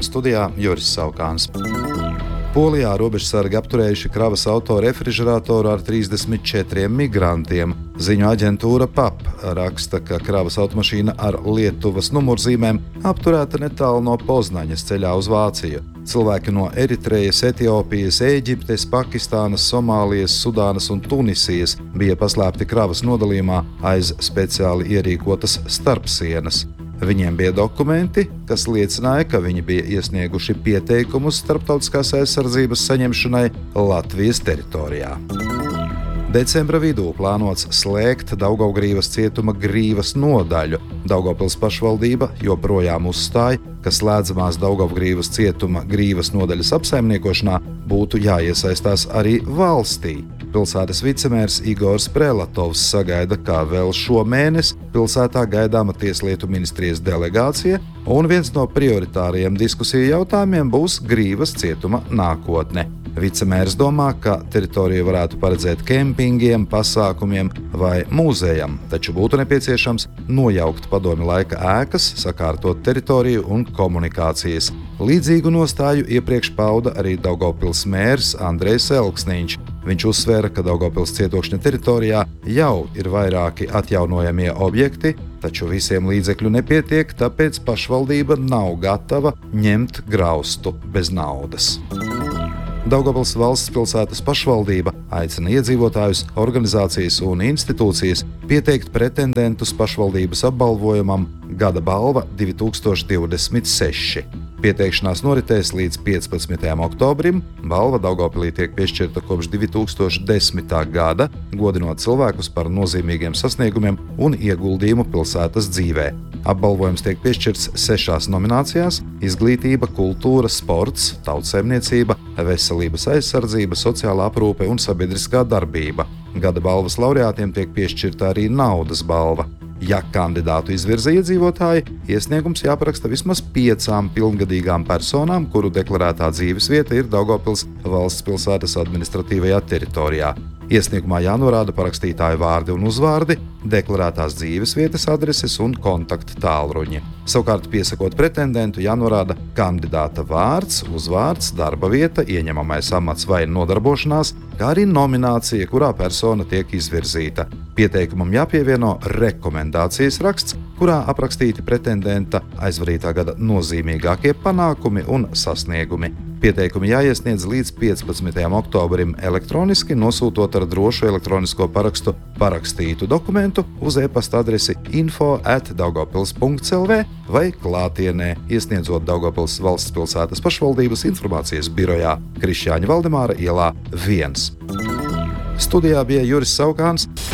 studijā Juris Saukāns. Polijā robežsargi apturējuši kravas auto refrižeratoru ar 34 migrantiem. Ziņu aģentūra PAP raksta, ka kravas automašīna ar Lietuvas numurzīmēm apturēta netālu no Poznaņas ceļā uz Vāciju. Cilvēki no Eritrejas, Etiopijas, Ēģiptes, Pakistānas, Somālijas, Sudānas un Tunisijas bija paslēpti kravas nodalījumā aiz speciāli ierīkotas starpsienas. Viņiem bija dokumenti, kas liecināja, ka viņi bija iesnieguši pieteikumus starptautiskās aizsardzības saņemšanai Latvijas teritorijā. Decembra vidū plānots slēgt Daugavgrīvas cietuma Grīvas nodaļu. Daugavpils pašvaldība joprojām uzstāja, ka slēdzamās Daugavgrīvas cietuma Grīvas nodaļas apsaimniekošanā būtu jāiesaistās arī valstī. Pilsētas vicemērs Igors Prelatovs sagaida, ka vēl šomēnes pilsētā gaidāma Tieslietu ministrijas delegācija, un viens no prioritāriem diskusiju jautājumiem būs Grīvas cietuma nākotne. Vicemērs domā, ka teritoriju varētu paredzēt kempingiem, pasākumiem vai mūzejam, taču būtu nepieciešams nojaukt padomju laika ēkas, sakārtot teritoriju un komunikācijas. Līdzīgu nostāju iepriekš pauda arī Daugavpils mērs Andrejs Elksniņš. Viņš uzsvēra, ka Daugavpils cietokšņa teritorijā jau ir vairāki atjaunojamie objekti, taču visiem līdzekļu nepietiek, tāpēc pašvaldība nav gatava ņemt graustu bez naudas. Daugavpils valsts pilsētas pašvaldība aicina iedzīvotājus, organizācijas un institūcijas pieteikt pretendentus pašvaldības apbalvojumam Gada balva 2026. Pieteikšanās noritēs līdz 15. oktobrim. Balva Daugavpilī tiek piešķirta kopš 2010. gada, godinot cilvēkus par nozīmīgiem sasniegumiem un ieguldījumu pilsētas dzīvē. Apbalvojums tiek piešķirts 6 nominācijās – izglītība, kultūra, sports, tautsaimniecība, veselības aizsardzība, sociālā aprūpe un sabiedriskā darbība. Gada balvas laureātiem tiek piešķirta arī naudas balva. Ja kandidātu izvirza iedzīvotāji, iesniegums jāparaksta vismaz 5 pilngadīgām personām, kuru deklarētā dzīvesvieta ir Daugavpils valsts pilsētas administratīvajā teritorijā. Iesniegumā jānorāda parakstītāju vārdi un uzvārdi, deklarētās dzīvesvietas adreses un kontakta tālruņi. Savukārt, piesakot pretendentu, jānorāda kandidāta vārds, uzvārds, darba vieta, ieņemamais amats vai nodarbošanās, kā arī nominācija, kurā persona tiek izvirzīta. Pieteikumam jāpievieno rekomendācijas raksts, kurā aprakstīti pretendenta aizvadītā gada nozīmīgākie panākumi un sasniegumi. Pieteikumi jāiesniedz līdz 15. oktobrim elektroniski, nosūtot ar drošu elektronisko parakstu parakstītu dokumentu uz e-pasta adresi info@daugavpils.lv vai klātienē, iesniedzot Daugavpils valsts pilsētas pašvaldības informācijas birojā Krišjāņa Valdemāra ielā 1. Studijā bija Juris Saukāns.